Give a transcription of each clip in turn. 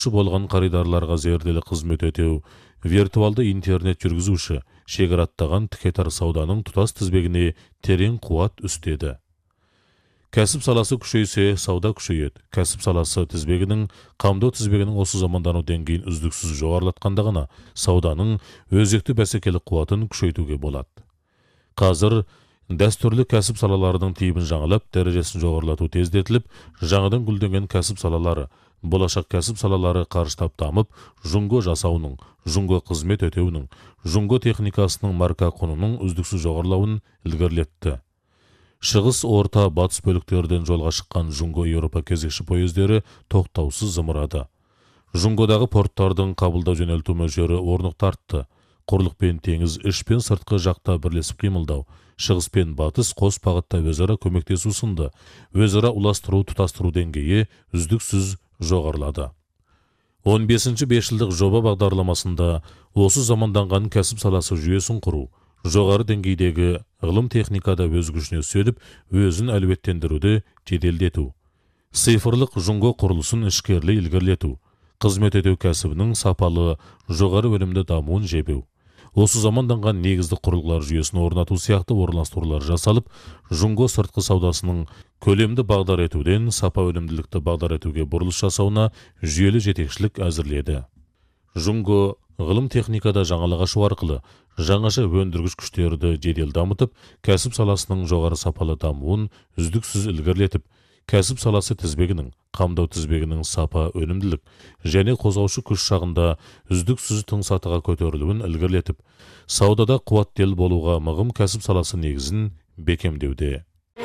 болған қаридарларға зерделі қызмет өтеу, виртуалды интернет жүргізуші, шекараттаған тікетар сауданың тұтас тізбегіне терең қуат үстеді. Кәсіп саласы күшейсе, сауда күшейеді. Кәсіп саласы тізбегінің, қамдау тізбегінің осы замандану деңгейін үздіксіз жоғарылатқандығына, сауданың өзекті бәсекелік қуатын күшейтуге болады. Қазір дәстүрлі кәсіп салаларының тиімін жаңалап, дәрежесін жоғарылату тездетіліп, жаңадан гүлденген кәсіп салалары, болашақ кәсіп салалары қарыштап дамып, жұңго жасауының, жұңго қызмет өтеуінің, жұңго техникасының марка құнының үздіксіз жоғарылауын ілгерілетті. Шығыс, орта, батыс бөліктерден жолға шыққан жұңго Еуропа кезекші пойыздары тоқтаусыз зымырады. Жұңгодағы порттардың қабылдау жөнелту мөлшері орнықты артты. Құрлық пен теңіз, іш пен сыртқы жақта бірлесіп қимылдау, шығыс пен батыс қос бағытта өзара көмектесу сынды, өзара уластыру, тұтастыру деңгейі үздіксіз жоғарылады. 15-ші бесжылдық жоба бағдарламасында осы заманданған кәсіп саласы жүйесін құру, жоғары деңгейдегі ғылым техникада өз күшіне сөйліп, өзін әлеуеттендіруді жеделдету, цифрлық жұңго құрылысын ішкерлі ілгерілету, қызмет ету кәсібінің сапалы, жоғары өнімді дамуын жебеу. Осы заманданған негізді құрылғылар жүйесін орнату сияқты орналастырулар жасалып, жұңго сыртқы саудасының көлемді бағдар етуден сапа өнімділікті бағдар етуге бұрылыс жасауына жүйелі жетекшілік әзірледі. Жұңго ғылым техникада жаңалық ашу арқылы жаңаша өндіргіш күштерді жедел дамытып, кәсіп саласының жоғары сапалы дамуын үздіксіз ілгерілетіп, кәсіп саласы тізбегінің, қамдау тізбегінің сапа өнімділік және қозғаушы күш жағында үздіксіз тың сатыға көтерілуін ілгерілетіп, саудада қуаттел болуға мығым кәсіп саласы негізін бекемдеуде.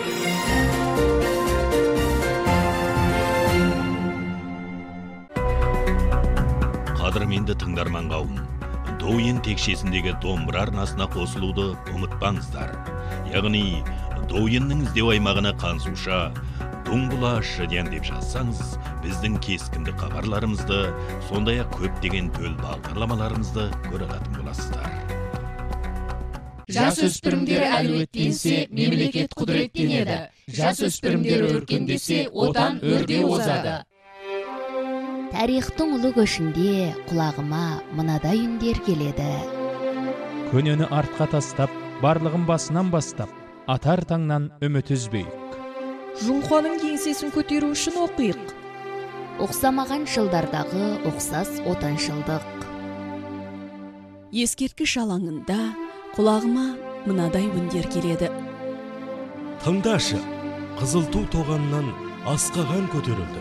Қадірменді тыңдарман қауым, Доуен текшесіндегі домбыра арнасына қосылуды ұмытпаңыздар. Яғни, Доуеннің іздеу аймағына қансуша, Думбула шыден деп жазсаңыз, біздің кескінді хабарларымызды, сондай-ақ көптеген төл бағдарламаларымызды көре алатын боласыздар. Жасөспірімдер әлеуеттенсе, мемлекет құдіреттенеді. Жасөспірімдер өркендесе, отан өрде озады. Тарихтың ұлы көшінде құлағыма мынадай үндер келеді. Көнені артқа тастап, барлығын басынан бастап, атар таңнан үміт үзбейік. Жұңқоның еңсесін көтеру үшін оқиық. Оқсамаған жылдардағы оқсас отаншылдық. Ескерткіш алаңында құлағыма мынадай үндер келеді. Тыңдашы, қызыл ту тоғаннан асқаған көтерілді.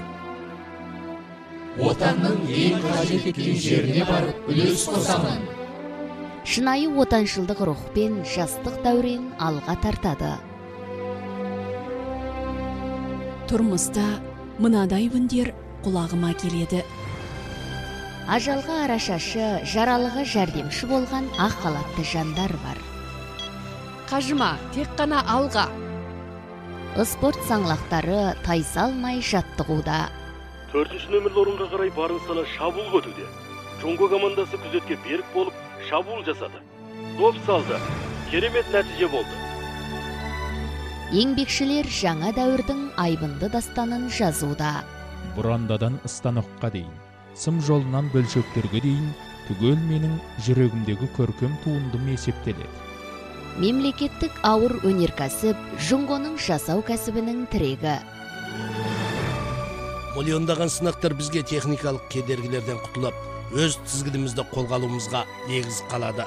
Отанның ең қажет еткен жеріне барып үлес қосамын. Шынайы отаншылдық рухпен жастық дәурен алға тартады. Тұрмыста мынадай үндер құлағыма келеді. Ажалға арашашы, жаралыға жәрдемші болған ақ халатты жандар бар. Қажыма, тек қана алға. Спорт саңлақтары тайсалмай жаттығуда. 4-ші нөмірлі орынға қарай барын сала шабуыл көтуде. Жұңго командасы күзетке берік болып шабуыл жасады. Доп салды. Керемет нәтиже болды. Еңбекшілер жаңа дәуірдің айбынды дастанын жазуда. Бұрандадан станокқа дейін, сым жолынан бөлшектерге дейін, түгел менің жүрегімдегі көркем туындым есептеледі. Мемлекеттік ауыр өнеркәсіп жұңгоның жасау кәсібінің тірегі. Миллиондаған сынақтар бізге техникалық кедергілерден құтылып, өз тізгінімізді қолға алуымызға негіз қалады.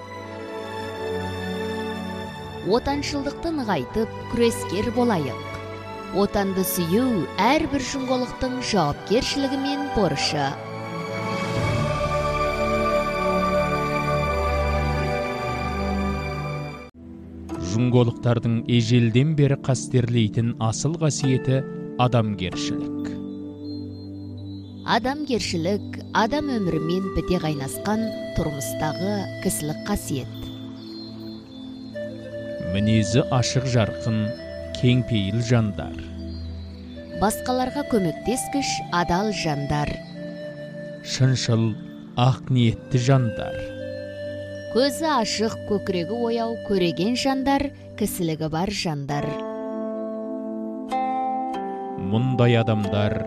Отаншылдықты нығайтып, күрескер болайық. Отанды сүю әрбір жұңголықтың жауапкершілігі мен борышы. Жұңголықтардың ежелден бері қастерлейтін асыл қасиеті адамгершілік. Адамгершілік адам өмірімен біте қайнасқан тұрмыстағы кісілік қасиет. Мінезі ашық жарқын, кең пейіл жандар. Басқаларға көмектескіш адал жандар. Шыншыл, ақ ниетті жандар. Көзі ашық, көкірегі ояу, көреген жандар, кісілігі бар жандар. Мұндай адамдар